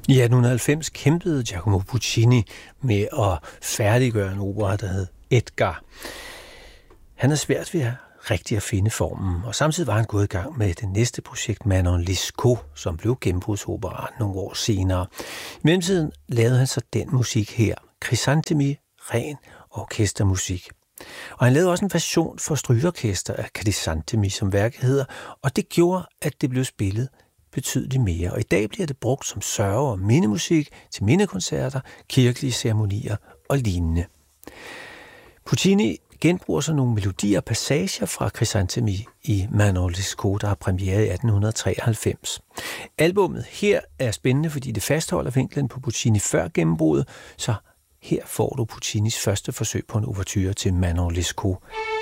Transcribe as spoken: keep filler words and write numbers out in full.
I atten halvfems kæmpede Giacomo Puccini med at færdiggøre en opera, der hed Edgar. Han havde svært ved at rigtig at finde formen, og samtidig var han gået i gang med det næste projekt, Manon Lescaut, som blev gennembrudsopera nogle år senere. I mellemtiden lavede han så den musik her, Crisantemi, ren orkestermusik. Og han lavede også en version for strygeorkester af Crisantemi, som værket hedder, og det gjorde, at det blev spillet betydeligt mere. Og i dag bliver det brugt som sørge- og mindemusik til mindekoncerter, kirkelige ceremonier og lignende. Puccini genbruger så nogle melodier og passager fra Crisantemi i Manon Lescaut, der har premiere i atten treoghalvfems. Albummet her er spændende, fordi det fastholder vinklen på Puccini før gennembruddet, så her får du Puccinis første forsøg på en ouverture til Manon Lescaut.